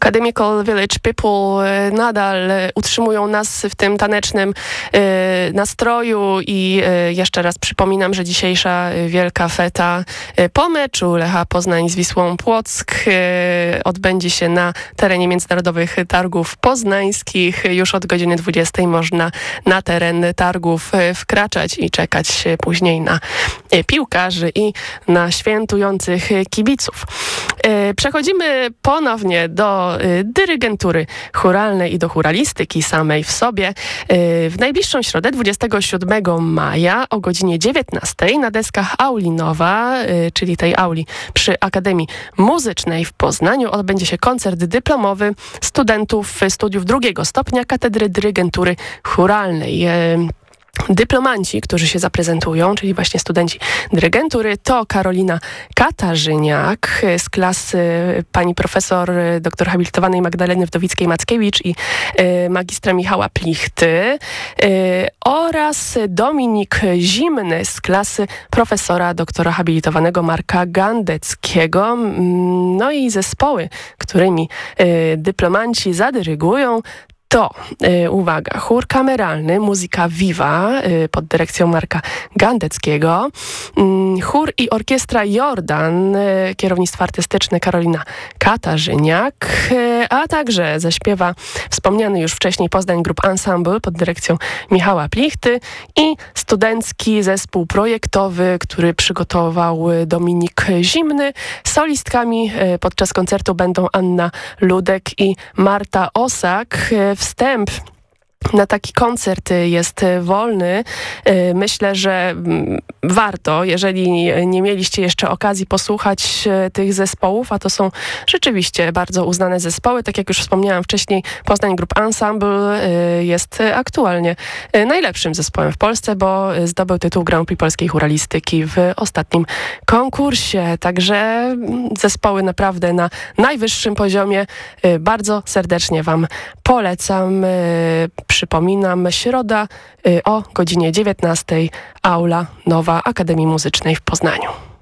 Academical Village People nadal utrzymują nas w tym tanecznym nastroju i jeszcze raz przypominam, że dzisiejsza wielka feta po meczu Lecha Poznań z Wisłą Płock odbędzie się na terenie Międzynarodowych Targów Poznańskich. Już od godziny 20 można na teren targów wkraczać i czekać później na piłkarzy i na świętujących kibiców. Przechodzimy ponownie do dyrygentury chóralnej i do chóralistyki samej w sobie. W najbliższą środę, 27 maja o godzinie 19 na deskach Auli Nowa, czyli tej auli przy Akademii Muzycznej w Poznaniu, odbędzie się koncert dyplomowy studentów studiów drugiego stopnia Katedry Dyrygentury Chóralnej. Dyplomanci, którzy się zaprezentują, czyli właśnie studenci dyrygentury, to Karolina Katarzyniak z klasy pani profesor doktor habilitowanej Magdaleny Wdowickiej-Mackiewicz i magistra Michała Plichty oraz Dominik Zimny z klasy profesora doktora habilitowanego Marka Gandeckiego. No i zespoły, którymi dyplomanci zadyrygują, to, uwaga, chór kameralny Muzyka Viva pod dyrekcją Marka Gandeckiego, chór i orkiestra Jordan, kierownictwo artystyczne Karolina Katarzyniak, a także zaśpiewa wspomniany już wcześniej Poznań Group Ensemble pod dyrekcją Michała Plichty i studencki zespół projektowy, który przygotował Dominik Zimny. Solistkami podczas koncertu będą Anna Ludek i Marta Osak. Wstęp na taki koncert jest wolny. Myślę, że warto, jeżeli nie mieliście jeszcze okazji posłuchać tych zespołów, a to są rzeczywiście bardzo uznane zespoły. Tak jak już wspomniałam wcześniej, Poznań Group Ensemble jest aktualnie najlepszym zespołem w Polsce, bo zdobył tytuł Grand Prix Polskiej Chóralistyki w ostatnim konkursie. Także zespoły naprawdę na najwyższym poziomie. Bardzo serdecznie Wam polecam. Przypominam, środa o godzinie 19 Aula Nowa Akademii Muzycznej w Poznaniu.